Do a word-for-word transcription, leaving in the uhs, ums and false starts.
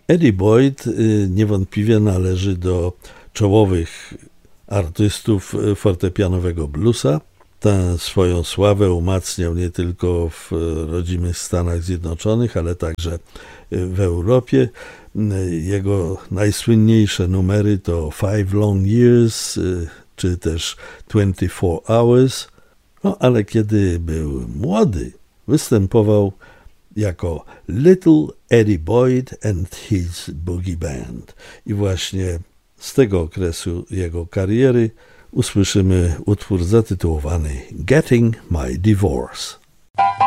Eddie Boyd niewątpliwie należy do czołowych artystów fortepianowego bluesa. Tę swoją sławę umacniał nie tylko w rodzimych Stanach Zjednoczonych, ale także w Europie. Jego najsłynniejsze numery to Five Long Years czy też twenty-four hours. No ale kiedy był młody, występował jako Little Eddie Boyd and His Boogie Band. I właśnie z tego okresu jego kariery usłyszymy utwór zatytułowany Getting My Divorce.